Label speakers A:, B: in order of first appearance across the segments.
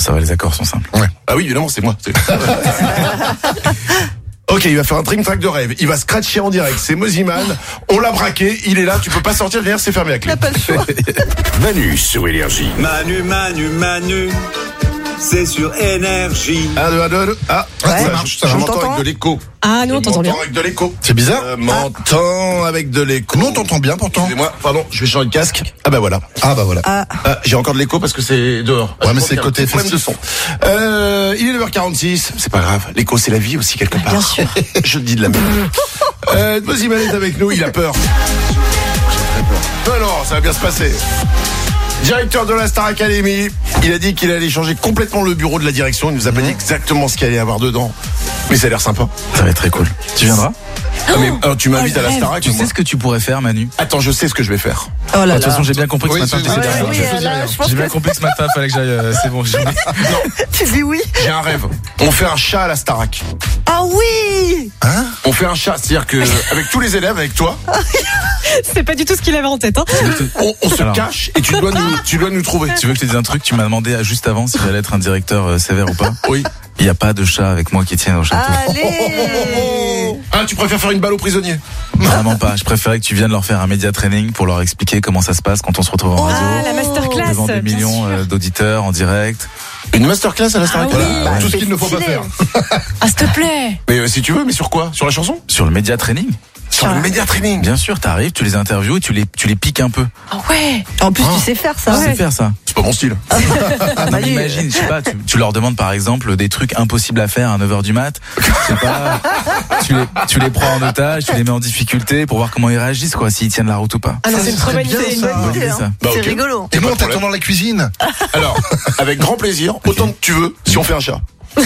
A: Ça va, les accords sont simples.
B: Ouais. Ah oui, évidemment, c'est moi. Ok, il va faire un dream track de rêve. Il va scratcher en direct. C'est Moziman. On l'a braqué. Il est là. Tu peux pas sortir. Derrière, c'est fermé à clé.
C: T'as pas le choix.
D: Manu sur Énergie.
E: Manu, c'est sur Énergie.
B: 1, 2, 1, 2. Ah,
C: Ouais.
B: ça marche. Je m'entends avec de l'écho.
F: Ah, nous on t'entend bien.
B: Avec de l'écho.
G: C'est bizarre.
B: M'entends avec de l'écho.
G: Nous, on t'entend bien pourtant.
B: Excusez-moi, pardon, je vais changer de casque. Ah bah voilà.
G: Ah bah voilà.
B: J'ai encore de l'écho parce que c'est dehors.
G: Ouais, mais c'est côté
B: problème de son. Il est 9h46. C'est pas grave. L'écho, c'est la vie aussi quelque part.
F: Bien sûr.
B: Je te dis de la merde. Moziman est avec nous. Il a peur. J'ai très peur. Non, ça va bien se passer. Directeur de la Star Academy, il a dit qu'il allait changer complètement le bureau de la direction. Il nous a pas dit exactement ce qu'il allait y avoir dedans. Mais ça a l'air sympa.
A: Ça va être très cool. Tu viendras?
B: Mais alors, tu m'invites à la Star
A: Tu sais ce que tu pourrais faire, Manu?
B: Attends, je sais ce que je vais faire.
C: Oh là
A: De toute
C: là.
A: façon, j'ai bien compris que
G: Oui,
A: ce matin,
G: c'est-
A: t'étais
G: ouais,
A: derrière.
C: Oui,
G: je faisais
C: là,
G: rien.
C: je pense
A: J'ai bien
C: que
A: compris que ce matin, fallait que j'aille. C'est bon,
C: tu dis oui.
B: J'ai un rêve. On fait un chat à la Starac.
C: Ah oui.
B: On fait un chat, c'est-à-dire que avec tous les élèves, avec toi,
F: C'est pas du tout ce qu'il avait en tête, hein.
B: on se
A: Alors.
B: cache et tu dois nous trouver.
A: Tu veux que je te dise un truc? Tu m'as demandé juste avant si j'allais être un directeur sévère ou pas.
B: Oui.
A: Il n'y a pas de chat avec moi qui tienne au château.
C: Allez.
B: Ah, tu préfères faire une balle aux prisonniers?
A: Vraiment pas. Je préférais que tu viennes leur faire un média training pour leur expliquer comment ça se passe quand on se retrouve en radio.
F: Ah, la masterclass.
A: Devant des
F: bien
A: millions
F: sûr.
A: d'auditeurs en direct.
B: Une masterclass à la Starac.
F: Ah oui.
B: Voilà.
G: Tout ce qu'il ne faut pas
C: stylé.
G: faire.
F: Ah, s'il te plaît.
B: Mais si tu veux, mais sur quoi? Sur la chanson?
A: Sur le média training.
B: Sur le média training.
A: Bien sûr, t'arrives, tu les interviews et tu les piques un peu.
F: Ah ouais.
C: En plus, tu sais faire ça.
A: Tu sais faire ça.
B: C'est pas mon style.
A: Non, mais
C: Manu.
A: imagine, je sais pas, tu leur demandes par exemple des trucs impossibles à faire à 9h du mat. Je sais pas, tu les prends en otage, tu les mets en difficulté pour voir comment ils réagissent, quoi, s'ils tiennent la route ou pas.
F: Ah non, c'est une trop bonne
G: bien,
F: idée.
G: ça.
C: Bonne idée,
A: ça.
C: hein.
B: Bah,
C: C'est
B: ok.
C: rigolo.
G: Et nous,
B: pas
G: on
B: de
G: t'attend
B: problème.
G: dans la cuisine.
B: Alors, avec grand plaisir, autant que tu veux, si on fait un chat.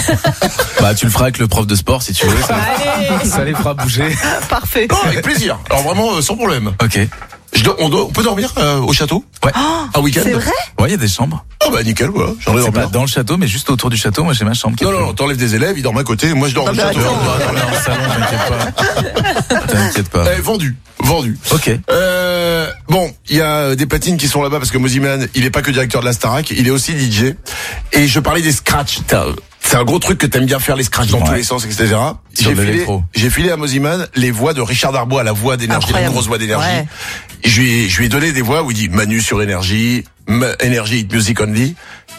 A: Bah, tu le feras avec le prof de sport si tu veux.
F: Allez.
A: Ça les fera bouger.
C: Parfait.
B: Non, avec plaisir. Alors vraiment, sans problème.
A: Ok.
B: On peut dormir au château?
A: Ouais.
B: Un week-end?
C: C'est vrai?
A: Ouais, il y a des chambres.
B: Oh bah nickel, voilà. J'aimerais
A: C'est pas
B: dormir.
A: dans le château, mais juste autour du château. Moi, j'ai ma chambre qui est
B: Non, t'enlèves des élèves, ils dorment à côté, moi je dors au
C: bah,
B: château.
C: attends.
A: dans le salon, t'inquiète pas. T'inquiète pas.
B: Vendu.
A: Ok.
B: Bon, il y a des platines qui sont là-bas parce que Moziman, il est pas que directeur de la Starac, il est aussi DJ. Et je parlais des scratchs. C'est un gros truc que t'aimes bien faire, les scratchs dans
A: Ouais.
B: tous les sens, etc.
A: Sur de l'électro.
B: J'ai filé à Moziman les voix de Richard Darbois, la voix d'énergie, la
C: Incroyable.
B: grosse voix d'énergie.
C: Ouais.
B: Et je lui ai donné des voix où il dit Manu sur énergie, énergie hit music only.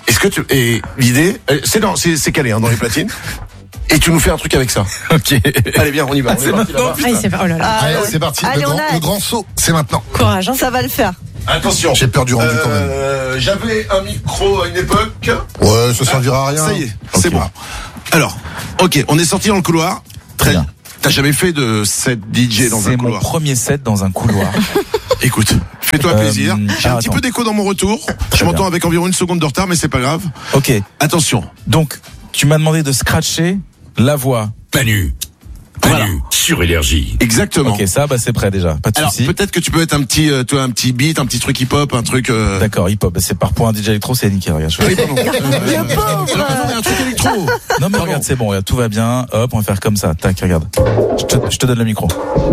B: Et l'idée, c'est calé, hein, dans les platines. Et tu nous fais un truc avec ça.
A: Ok.
B: Allez, viens, on y va. On est parti là-bas.
F: Allez, c'est pas. Oh là là.
C: Ah,
G: Allez,
C: ouais.
G: c'est parti.
C: Allez, on a
G: Le grand saut, c'est maintenant.
F: Courage, hein.
C: Ça va le faire.
B: Attention.
G: J'ai peur du rendu quand même.
B: J'avais un micro à une époque.
G: Ouais, ça servira à rien.
B: Ça y est,
G: Ok.
B: c'est bon. Alors, ok, on est sorti dans le couloir. Très
A: bien.
B: bien. T'as jamais fait de set DJ dans un
A: C'est mon
B: couloir?
A: premier set dans un couloir.
B: Écoute, fais-toi plaisir. J'ai un petit
A: attends.
B: peu d'écho dans mon retour. Je m'entends
A: bien.
B: avec environ 1 seconde de retard, mais c'est pas grave.
A: Ok.
B: Attention.
A: Donc, tu m'as demandé de scratcher la voix.
D: Manu.
B: Voilà.
D: Sur Énergie.
B: Exactement.
A: Ok, ça, bah, c'est prêt déjà. Pas de
B: Alors,
A: souci.
B: peut-être que tu peux être un petit, toi, un petit beat, un petit truc hip-hop, un truc.
A: D'accord, hip-hop. Bah, c'est par point un DJ électro, c'est nickel. Regarde, je fais-
B: Oui, pardon.
C: Le pauvre.
B: Non, mais un truc électro.
A: Non, mais regarde, c'est bon, regarde, tout va bien. Hop, on va faire comme ça. Tac, regarde. Je te donne le micro.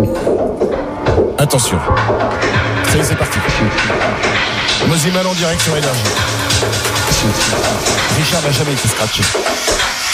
A: Attention. Ça y est, c'est parti.
B: Moziman en direct sur énergie.
A: Richard n'a jamais été scratché.